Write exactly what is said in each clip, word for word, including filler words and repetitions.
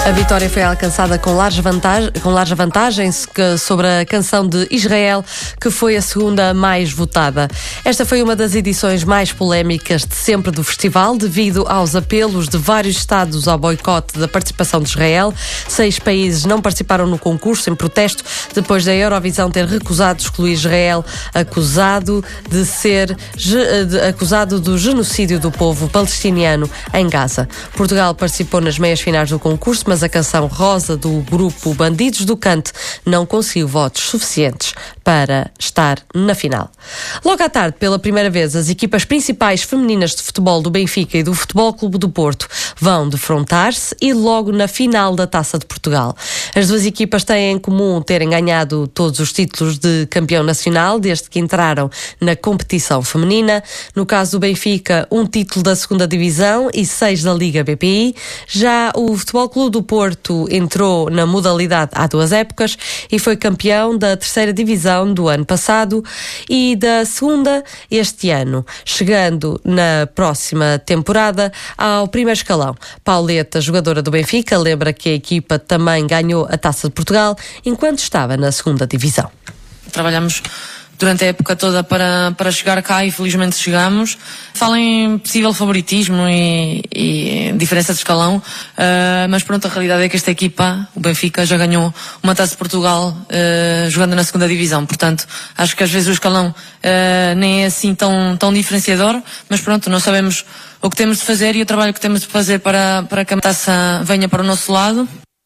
A vitória foi alcançada com larga vantagem, com larga vantagem sobre a canção de Israel, que foi a segunda mais votada. Esta foi uma das edições mais polémicas de sempre do festival, devido aos apelos de vários Estados ao boicote da participação de Israel. Seis países não participaram no concurso em protesto, depois da Eurovisão ter recusado excluir Israel, acusado de ser de, acusado do genocídio do povo palestiniano em Gaza. Portugal participou nas meias finais do concurso, mas a canção Rosa do grupo Bandidos do Cante não conseguiu votos suficientes para estar na final. Logo à tarde, pela primeira vez, as equipas principais femininas de futebol do Benfica e do Futebol Clube do Porto vão defrontar-se e logo na final da Taça de Portugal. As duas equipas têm em comum terem ganhado todos os títulos de campeão nacional desde que entraram na competição feminina. No caso do Benfica, um título da segunda divisão e seis da Liga B P I. Já o Futebol Clube do Porto entrou na modalidade há duas épocas e foi campeão da terceira divisão do ano passado e da segunda este ano, chegando na próxima temporada ao primeiro escalão. Pauleta, jogadora do Benfica, lembra que a equipa também ganhou a Taça de Portugal enquanto estava na segunda divisão. Trabalhamos durante a época toda para, para chegar cá e felizmente chegamos. Fala em possível favoritismo e, e diferença de escalão, uh, mas pronto, a realidade é que esta equipa, o Benfica, já ganhou uma Taça de Portugal uh, jogando na segunda divisão. Portanto, acho que às vezes o escalão uh, nem é assim tão, tão diferenciador, mas pronto, nós sabemos o que temos de fazer e o trabalho que temos de fazer para, para que a taça venha para o nosso lado.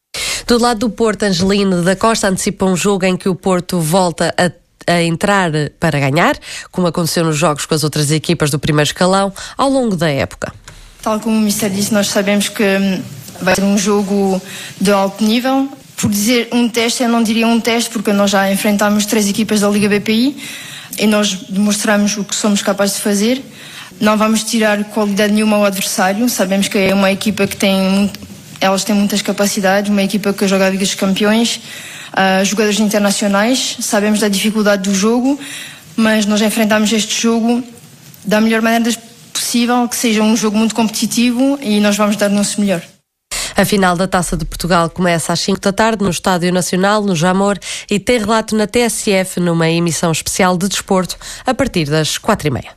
Do lado do Porto, Angeline da Costa antecipa um jogo em que o Porto volta a a entrar para ganhar, como aconteceu nos jogos com as outras equipas do primeiro escalão ao longo da época. Tal como o mister disse, nós sabemos que vai ser um jogo de alto nível. Por dizer um teste, eu não diria um teste, porque nós já enfrentámos três equipas da Liga B P I e nós demonstramos o que somos capazes de fazer. Não vamos tirar qualidade nenhuma ao adversário, sabemos que é uma equipa que tem, elas têm muitas capacidades, uma equipa que joga a Liga dos Campeões, Uh, jogadores internacionais, sabemos da dificuldade do jogo, mas nós enfrentamos este jogo da melhor maneira possível, que seja um jogo muito competitivo e nós vamos dar o nosso melhor. A final da Taça de Portugal começa às cinco da tarde no Estádio Nacional, no Jamor, e tem relato na T S F numa emissão especial de desporto a partir das quatro e meia.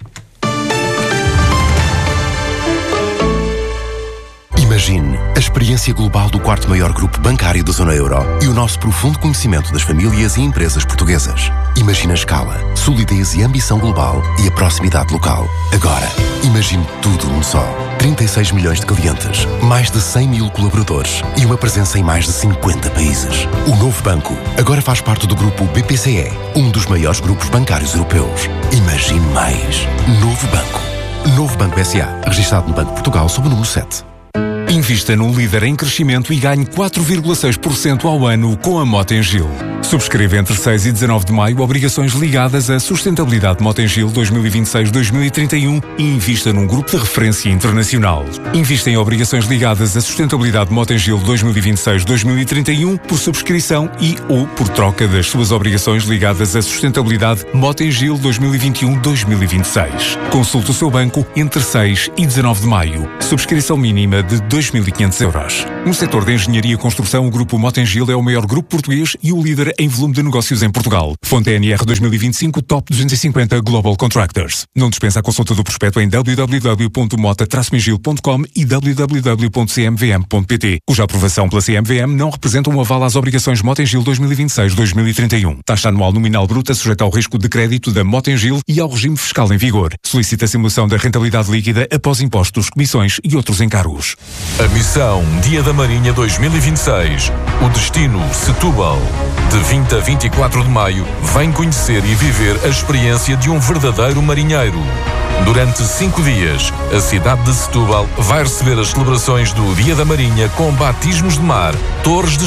Imagine a experiência global do quarto maior grupo bancário da zona euro e o nosso profundo conhecimento das famílias e empresas portuguesas. Imagine a escala, solidez e ambição global e a proximidade local. Agora, imagine tudo num só. trinta e seis milhões de clientes, mais de cem mil colaboradores e uma presença em mais de cinquenta países. O novo banco agora faz parte do grupo B P C E, um dos maiores grupos bancários europeus. Imagine mais. Novo Banco. Novo Banco S A, registado no Banco de Portugal sob o número sete. Invista num líder em crescimento e ganhe quatro vírgula seis por cento ao ano com a Motengil. Subscreva entre seis e dezanove de maio obrigações ligadas à sustentabilidade Motengil dois mil e vinte e seis a dois mil e trinta e um e invista num grupo de referência internacional. Invista em obrigações ligadas à sustentabilidade Motengil dois mil e vinte e seis a dois mil e trinta e um por subscrição e ou por troca das suas obrigações ligadas à sustentabilidade Motengil dois mil e vinte e um a dois mil e vinte e seis. Consulte o seu banco entre seis e dezanove de maio. Subscrição mínima de dois mil e quinhentos euros. No setor da engenharia e construção, o grupo Motengil é o maior grupo português e o líder em volume de negócios em Portugal. Fonte N R dois mil e vinte e cinco Top duzentos e cinquenta Global Contractors. Não dispensa a consulta do prospecto em w w w ponto mota traço migil ponto com e w w w ponto c m v m ponto p t, cuja aprovação pela C M V M não representa um aval às obrigações Motengil dois mil e vinte e seis a dois mil e trinta e um. Taxa anual nominal bruta sujeita ao risco de crédito da Motengil e ao regime fiscal em vigor. Solicita a simulação da rentabilidade líquida após impostos, comissões e outros encargos. A missão Dia da Marinha dois mil e vinte e seis. O destino Setúbal. De vinte a vinte e quatro de maio, vem conhecer e viver a experiência de um verdadeiro marinheiro. Durante cinco dias, a cidade de Setúbal vai receber as celebrações do Dia da Marinha com batismos de mar, torres de